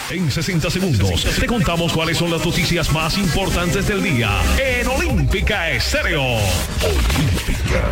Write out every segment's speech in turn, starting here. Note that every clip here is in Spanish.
En 60 segundos te contamos cuáles son las noticias más importantes del día en Olímpica Estéreo. Olímpica.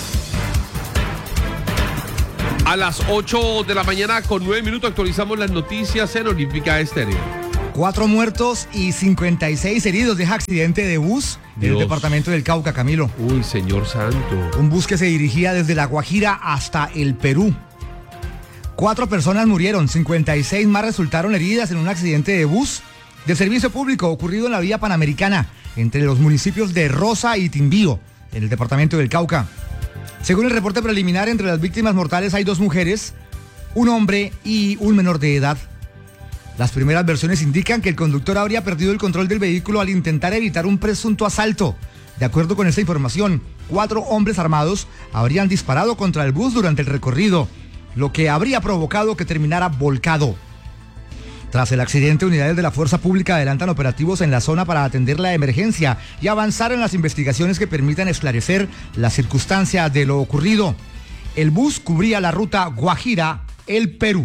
A las 8 de la mañana con 9 minutos actualizamos las noticias en Olímpica Estéreo. 4 muertos y 56 heridos deja accidente de bus en el departamento del Cauca, Camilo. Uy, señor santo. Un bus que se dirigía desde La Guajira hasta el Perú. 4 personas murieron, 56 más resultaron heridas en un accidente de bus de servicio público ocurrido en la vía Panamericana entre los municipios de Rosa y Timbío, en el departamento del Cauca. Según el reporte preliminar, entre las víctimas mortales hay 2 mujeres, un hombre y un menor de edad. Las primeras versiones indican que el conductor habría perdido el control del vehículo al intentar evitar un presunto asalto. De acuerdo con esta información, 4 hombres armados habrían disparado contra el bus durante el recorrido, lo que habría provocado que terminara volcado. Tras el accidente, unidades de la Fuerza Pública adelantan operativos en la zona para atender la emergencia y avanzar en las investigaciones que permitan esclarecer las circunstancias de lo ocurrido. El bus cubría la ruta Guajira-El Perú.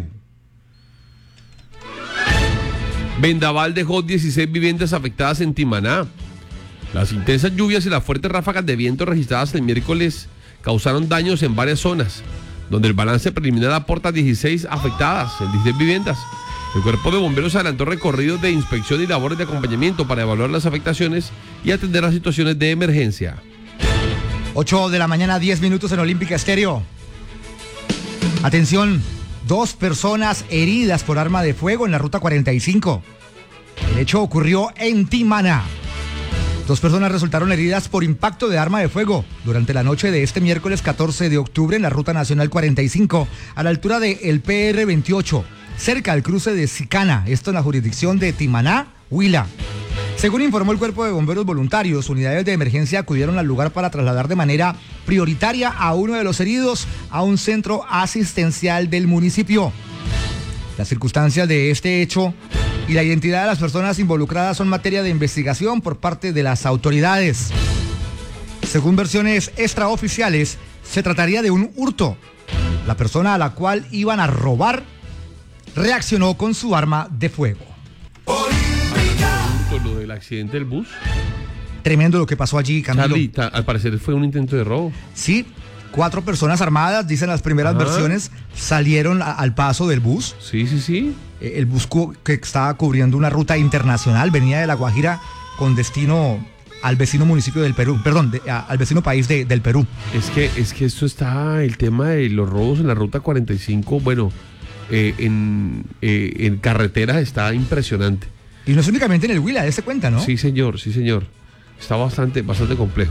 Vendaval dejó 16 viviendas afectadas en Timaná. Las intensas lluvias y las fuertes ráfagas de viento registradas el miércoles causaron daños en varias zonas, donde el balance preliminar aporta 16 afectadas en 16 viviendas. El cuerpo de bomberos adelantó recorridos de inspección y labores de acompañamiento para evaluar las afectaciones y atender las situaciones de emergencia. 8 de la mañana, 10 minutos en Olímpica Estéreo. Atención, 2 personas heridas por arma de fuego en la ruta 45. El hecho ocurrió en Timaná. 2 personas resultaron heridas por impacto de arma de fuego durante la noche de este miércoles 14 de octubre en la Ruta Nacional 45, a la altura de el PR 28, cerca del cruce de Sicana, esto en la jurisdicción de Timaná, Huila. Según informó el Cuerpo de Bomberos Voluntarios, unidades de emergencia acudieron al lugar para trasladar de manera prioritaria a uno de los heridos a un centro asistencial del municipio. Las circunstancias de este hecho y la identidad de las personas involucradas son materia de investigación por parte de las autoridades. Según versiones extraoficiales, se trataría de un hurto. La persona a la cual iban a robar reaccionó con su arma de fuego. Lo del accidente del bus. Tremendo lo que pasó allí, Camilo. Charlie, al parecer fue un intento de robo. Sí, 4 personas armadas, dicen las primeras versiones, salieron al paso del bus. Sí. El bus que estaba cubriendo una ruta internacional venía de La Guajira con destino al vecino municipio del Perú, al vecino país del Perú. Es que esto está, el tema de los robos en la ruta 45, bueno, en carreteras está impresionante. Y no es únicamente en el Huila, se cuenta, ¿no? Sí, señor. Está bastante complejo.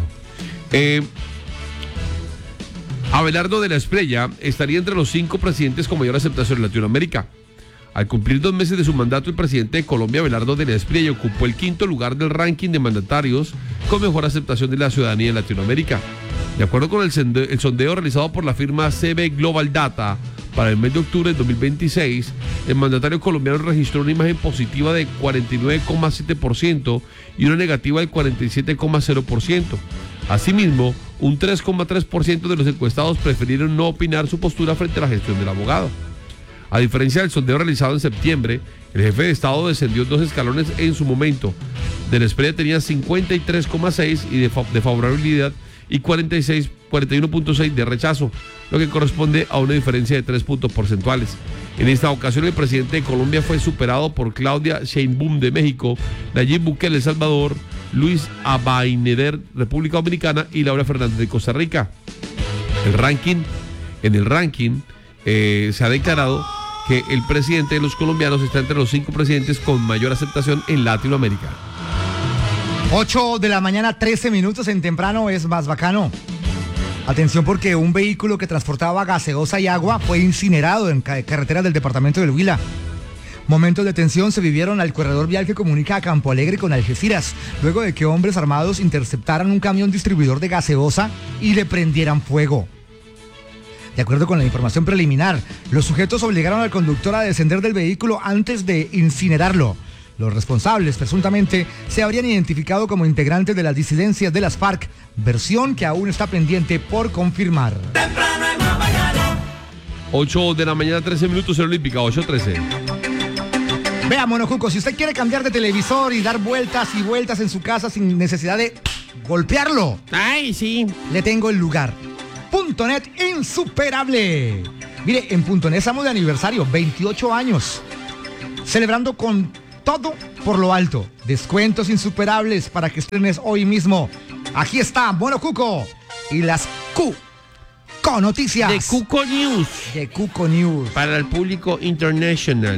Abelardo de la Espriella estaría entre los 5 presidentes con mayor aceptación en Latinoamérica. Al cumplir 2 meses de su mandato, el presidente de Colombia, Abelardo de la Espriella, ocupó el 5º lugar del ranking de mandatarios con mejor aceptación de la ciudadanía en Latinoamérica. De acuerdo con el sondeo realizado por la firma CB Global Data para el mes de octubre de 2026, el mandatario colombiano registró una imagen positiva de 49,7% y una negativa del 47,0%. Asimismo, un 3,3% de los encuestados prefirieron no opinar su postura frente a la gestión del abogado. A diferencia del sondeo realizado en septiembre, el jefe de Estado descendió 2 escalones en su momento. De la Espriella tenía 53,6% y de favorabilidad y 41,6% de rechazo, lo que corresponde a una diferencia de 3 puntos porcentuales. En esta ocasión, el presidente de Colombia fue superado por Claudia Sheinbaum de México, Nayib Bukele de El Salvador, Luis Abinader, República Dominicana, y Laura Fernández de Costa Rica. En el ranking se ha declarado que el presidente de los colombianos está entre los 5 presidentes con mayor aceptación en Latinoamérica. 8 de la mañana, 13 minutos en temprano es más bacano. Atención, porque un vehículo que transportaba gaseosa y agua fue incinerado en carreteras del departamento del Huila. Momentos de tensión se vivieron al corredor vial que comunica a Campo Alegre con Algeciras, luego de que hombres armados interceptaran un camión distribuidor de gaseosa y le prendieran fuego. De acuerdo con la información preliminar, los sujetos obligaron al conductor a descender del vehículo antes de incinerarlo. Los responsables, presuntamente, se habrían identificado como integrantes de las disidencias de las FARC, versión que aún está pendiente por confirmar. 8 de la mañana, 13 minutos en Olímpica, 8:13. Vea, Monocuco, si usted quiere cambiar de televisor y dar vueltas y vueltas en su casa sin necesidad de golpearlo, Ay, sí. le tengo el lugar. .net insuperable. Mire, en .net estamos de aniversario, 28 años. Celebrando con todo por lo alto. Descuentos insuperables para que estrenes hoy mismo. Aquí está Monocuco y las Cuco Noticias. De Cuco News. De Cuco News. Para el público internacional.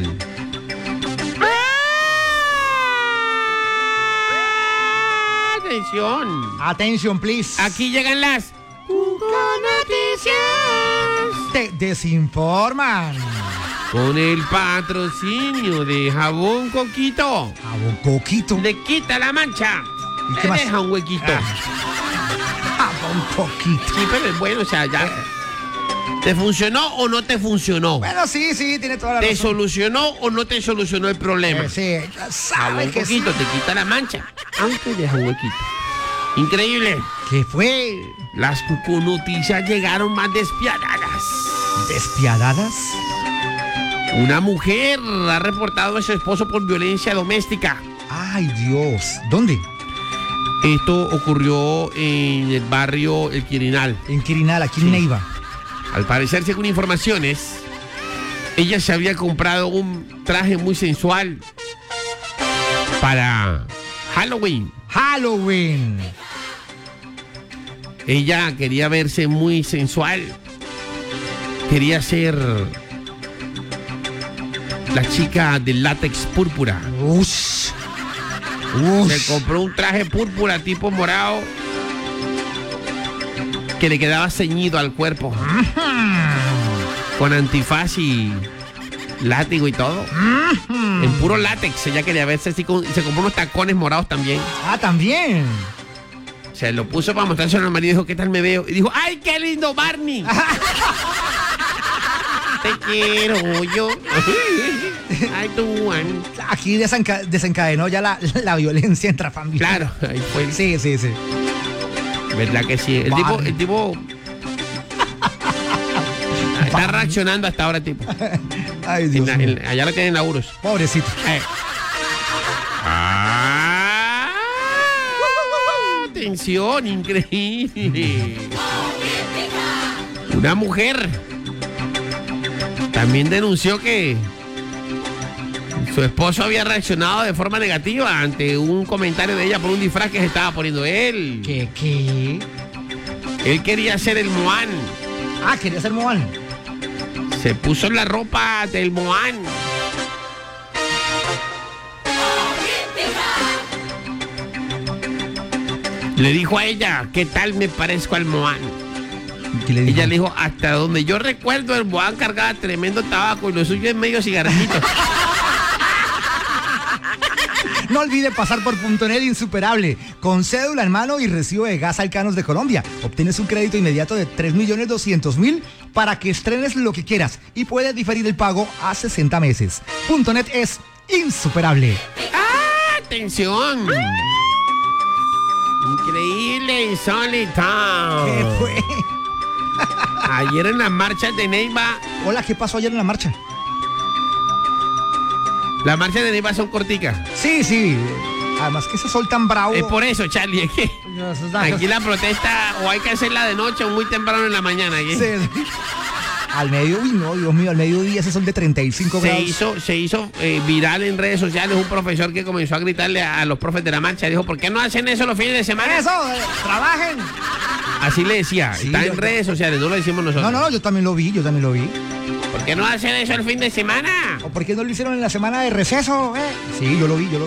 Atención. Attention, please. Aquí llegan las Cuco Noticias. Te desinforman. Con el patrocinio de Jabón Coquito. Jabón Coquito. Le quita la mancha. ¿Y Le qué más? deja un huequito. Jabón Coquito. Sí, pero es bueno, o sea, ya. ¿Te funcionó o no te funcionó? Bueno, sí, tiene toda la ¿Te razón. solucionó o no te solucionó el problema? Sí, ya sabe Jabón que Coquito sí. te quita la mancha, aunque deja un huequito. Increíble. ¿Qué fue? Las Cuco Noticias llegaron más despiadadas. ¿Despiadadas? Una mujer ha reportado a su esposo por violencia doméstica. Ay, Dios. ¿Dónde? Esto ocurrió en el barrio El Quirinal. En Quirinal, aquí en Neiva. Al parecer, según informaciones, ella se había comprado un traje muy sensual para Halloween. Halloween. Ella quería verse muy sensual. Quería ser la chica del látex púrpura. Ush. Se compró un traje púrpura tipo morado que le quedaba ceñido al cuerpo. Con antifaz y látigo y todo. En puro látex. Ella quería verse así. Se compró unos tacones morados también. Ah, también. Se lo puso para mostrárselo al marido. Dijo, ¿qué tal me veo? Y dijo, ¡ay, qué lindo, Barney! Te quiero, yo. Ay, tú, Juan. Aquí desencadenó ya la violencia intrafamiliar. Claro, ahí fue. Sí. ¿Verdad que sí? El tipo está reaccionando hasta ahora, tipo. Ay, Dios mío. Allá lo tienen laburos. Pobrecito. Atención, increíble. Una mujer también denunció que su esposo había reaccionado de forma negativa ante un comentario de ella por un disfraz que se estaba poniendo él. ¿Qué? Él quería ser el Moán. Ah, quería ser Moán. Se puso la ropa del Moán. Le dijo a ella, ¿qué tal me parezco al Moán? ¿Qué le dijo? Ella le dijo, hasta donde yo recuerdo, el Moán cargaba tremendo tabaco y lo suyo es medio cigarrito. No olvide pasar por .net insuperable, con cédula en mano y recibo de gas Alcanos de Colombia. Obtienes un crédito inmediato de 3.200.000 para que estrenes lo que quieras y puedes diferir el pago a 60 meses. .net es insuperable. ¡Atención! Increíble, insólito. ¿Qué fue? Ayer en las marchas de Neiva. Hola, ¿qué pasó ayer en la marcha? Las marchas de Neiva son corticas. Sí. Además que ese sol tan bravo. Es por eso, Charlie, es que aquí la protesta o hay que hacerla de noche o muy temprano en la mañana. ¿Sí? Sí. Al mediodía, no, Dios mío, al mediodía ese sol de 35 grados. Se hizo viral en redes sociales un profesor que comenzó a gritarle a los profes de la marcha. Dijo, ¿por qué no hacen eso los fines de semana? ¡Eso! ¡Trabajen! Así le decía, Sí, está en redes sociales, no lo decimos nosotros. No, yo también lo vi. ¿Por qué no hacen eso el fin de semana? ¿O por qué no lo hicieron en la semana de receso? Sí, yo lo vi.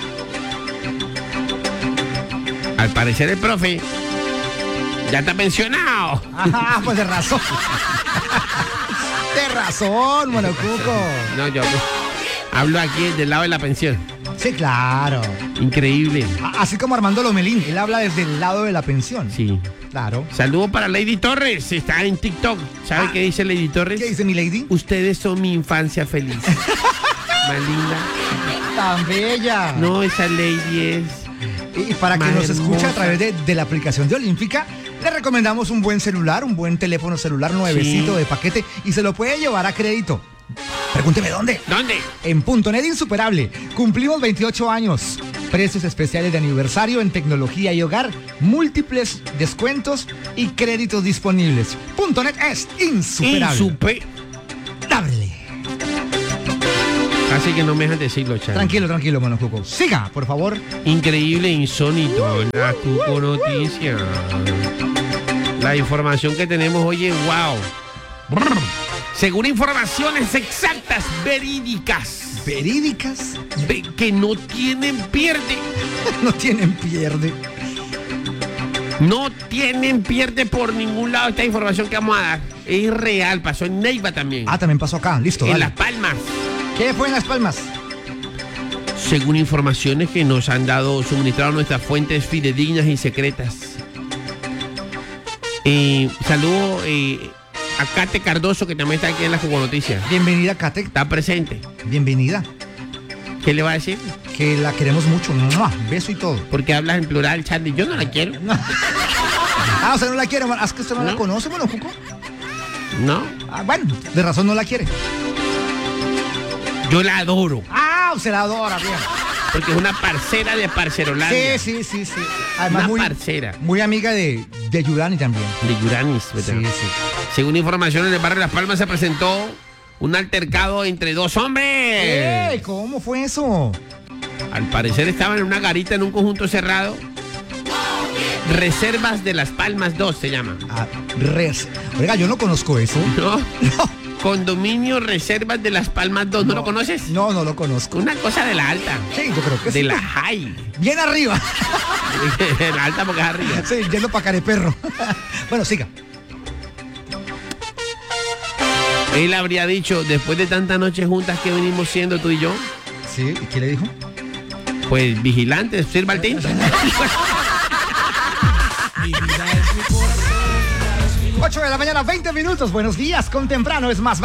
Al parecer el profe ya está pensionado. Ajá, pues de razón. De razón, Monocuco. No, yo hablo aquí del lado de la pensión. Sí, claro. Increíble. Así como Armando Lomelín, él habla desde el lado de la pensión. Sí. Claro. Saludos para Lady Torres, está en TikTok. ¿Sabe qué dice Lady Torres? ¿Qué dice mi lady? Ustedes son mi infancia feliz. Más linda. Tan bella. No, esa lady es... Y para que más nos escuche hermosa. a través de la aplicación de Olímpica, le recomendamos un buen celular, un buen teléfono celular nuevecito Sí. de paquete y se lo puede llevar a crédito. Pregúnteme dónde. ¿Dónde? En .net Insuperable. Cumplimos 28 años. Precios especiales de aniversario en tecnología y hogar, múltiples descuentos y créditos disponibles. .net es insuperable. Dale. Casi que no me dejas decirlo, Charlie. Tranquilo, mono Cuco. Siga, por favor. Increíble, insólito, la Cuco Noticia. La información que tenemos hoy es wow. Según informaciones exactas, verídicas. ¿Verídicas? Que no tienen pierde. No tienen pierde. No tienen pierde por ningún lado esta información que vamos a dar. Es real, pasó en Neiva también. Ah, también pasó acá, listo. En dale. Las Palmas. ¿Qué fue en Las Palmas? Según informaciones que nos han dado, suministrado nuestras fuentes fidedignas y secretas. Saludo a Kate Cardoso, que también está aquí en la Cuco Noticias. Bienvenida, Kate. Está presente. Bienvenida. ¿Qué le va a decir? Que la queremos mucho. ¡Mua! Beso y todo. Porque hablas en plural, Charlie. Yo no la quiero. Ah, o sea, no la quiere. ¿Es que usted no la conoce, mono Cuco? No. Ah, bueno, de razón no la quiere. Yo la adoro. Ah, usted la adora, bien. Porque es una parcera de Parcerolandia. Sí. Además, una parcera. Muy amiga de Yurani también. De Yuranis, ¿verdad? Sí. Según información, en el barrio Las Palmas se presentó un altercado entre dos hombres. ¡Ey! ¿Cómo fue eso? Al parecer estaban en una garita en un conjunto cerrado. Reservas de Las Palmas 2 se llama. Ah, Oiga, yo no conozco eso. ¿No? No. Condominio Reservas de Las Palmas 2. ¿No lo conoces? No lo conozco. Una cosa de la alta. Sí, yo creo que sí. De la high. Bien arriba. De la alta porque es arriba. Sí, yendo para Careperro. Bueno, siga. Él habría dicho, después de tantas noches juntas que venimos siendo tú y yo, Sí, ¿y qué le dijo? pues vigilantes, sirva el tinto. 8 de la mañana, 20 minutos. Buenos días, con temprano es más